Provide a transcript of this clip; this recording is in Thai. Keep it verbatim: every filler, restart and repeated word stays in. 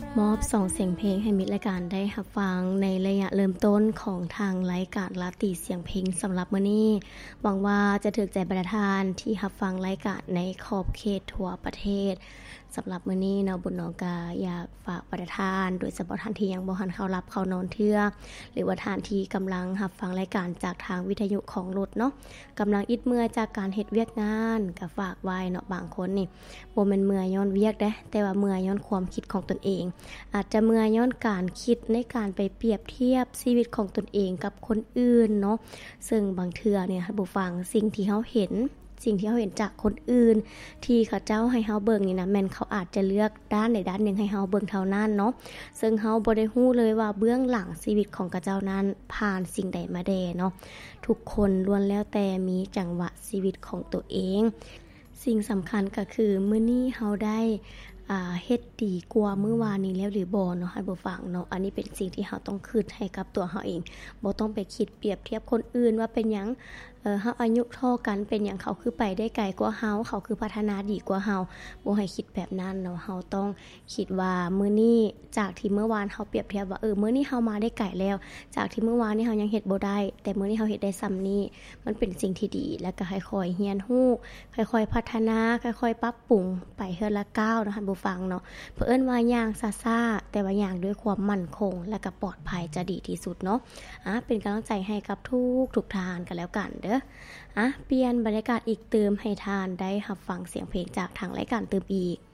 มอบสองเสียงเพลงให้มิตรรายการได้รับฟังในระยะเริ่มต้นของทางรายการลาตรีเสียงเพลงสำหรับมื้อนี้หวังว่าจะถูกใจบรรดาท่านที่รับฟังรายการในขอบเขตทั่วประเทศสำหรับมื้อนี้เนาะบุญเนาะก็อยากฝากบรรดาท่านโดยเฉพาะท่านที่ยังบ่ทันเข้ารับเข้านอนเทื่อหรือว่าท่านที่กำลังรับฟังรายการจากทางวิทยุของรถเนาะกำลังอิดเมื่อยจากการเฮ็ดเวียกงานก็ฝากไว้เนาะบางคนนี่บ่แม่นเมื่อยย้อนเวียกเด้แต่ว่าเมื่อยย้อนความคิดของตนเองอาจจะเมื่อยย้อนการคิดในการไปเปรียบเทียบชีวิตของตนเองกับคนอื่นเนาะซึ่งบางเทื่อเนี่ยท่านผู้ฟังสิ่งที่เฮาเห็นสิ่งที่เฮาเห็นจากคนอื่นที่เขาเจ้าให้เฮาเบิ่งนี่นะแม่นเขาอาจจะเลือกด้านใดด้านหนึ่งให้เฮาเบิ่งเท่านั้นเนาะซึ่งเฮาบ่ได้ฮู้เลยว่าเบื้องหลังชีวิตของเขาเจ้านั้นผ่านสิ่งใดมาแดเนาะทุกคนล้วนแล้วแต่มีจังหวะชีวิตของตัวเองสิ่งสำคัญก็คือมื้อนี้เฮาได้อ่าเฮ็ดดีกว่ามื้อวานนี้แล้วหรือบ่เนาะให้บ่ฟังเนาะอันนี้เป็นสิ่งที่เฮาต้องคิดให้กับตัวเฮาเองบ่ต้องไปคิดเปรียบเทียบคนอื่นว่าเป็นหยังเอ่อเฮาอายุเท่ากันเป็นหยังเขาคือไปได้ไกลกว่าเฮาเขาคือพัฒนาดีกว่าเฮาบ่ให้คิดแบบนั้นเนาะเฮาต้องคิดว่ามื้อนี้จากที่เมื่อวานเฮาเปรียบเทียบว่าเออมื้อนี้เฮามาได้ไกลแล้วจากที่เมื่อวานนี้เฮายังเฮ็ดบ่ได้แต่มื้อนี้เฮาเฮ็ดได้ส่ำนี้มันเป็นสิ่งที่ดีแล้วก็ค่อยๆเรียนรู้ค่อยๆพัฒนาค่อยๆปรับปรุงไปเทื่อละก้าวเนาะท่านผู้ฟังเนาะเผอิญว่าย่างซ่าๆแต่ว่าย่างด้วยความมั่นคงและก็ปลอดภัยจะดีที่สุดเนาะอ่ะเป็นกำลังใจให้กับทุกทุกทานกันแล้วกันเด้ออ่ะเปลี่ยนบรรยากาศอีกเติมให้ทานได้รับฟังเสียงเพลงจากทางรายการเติมอีก